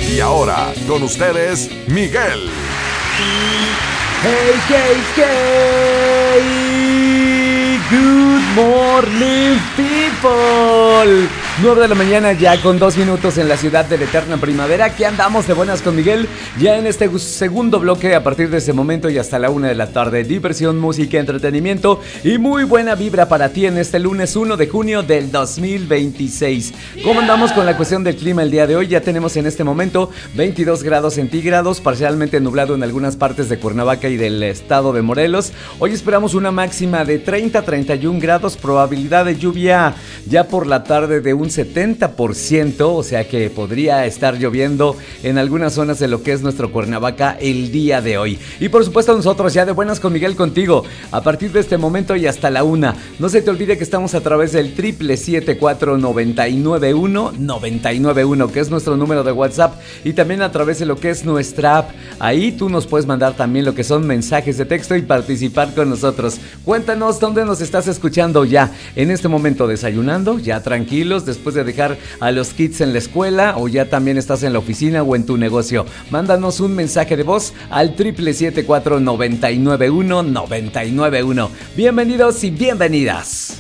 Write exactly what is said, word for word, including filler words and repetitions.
Y ahora, con ustedes, Miguel. Hey, hey, hey. Good morning, people. nueve de la mañana ya con dos minutos en la ciudad de la eterna primavera. Aquí andamos de buenas con Miguel, ya en este segundo bloque a partir de ese momento y hasta la una de la tarde. Diversión, música, entretenimiento y muy buena vibra para ti en este lunes uno de junio del dos mil veintiséis. ¿Cómo andamos con la cuestión del clima el día de hoy? Ya tenemos en este momento veintidós grados centígrados, parcialmente nublado en algunas partes de Cuernavaca y del estado de Morelos. Hoy esperamos una máxima de treinta a treinta y un grados, probabilidad de lluvia ya por la tarde de un setenta por ciento, o sea que podría estar lloviendo en algunas zonas de lo que es nuestro Cuernavaca el día de hoy. Y por supuesto nosotros ya de buenas con Miguel contigo, a partir de este momento y hasta la una. No se te olvide que estamos a través del triple siete cuatro nueve nueve uno nueve nueve uno, que es nuestro número de WhatsApp, y también a través de lo que es nuestra app. Ahí tú nos puedes mandar también lo que son mensajes de texto y participar con nosotros. Cuéntanos dónde nos estás escuchando ya en este momento, desayunando, ya tranquilos, después de dejar a los kids en la escuela, o ya también estás en la oficina o en tu negocio. Mándanos un mensaje de voz al triple siete cuatro nueve nueve uno nueve nueve uno. Bienvenidos y bienvenidas.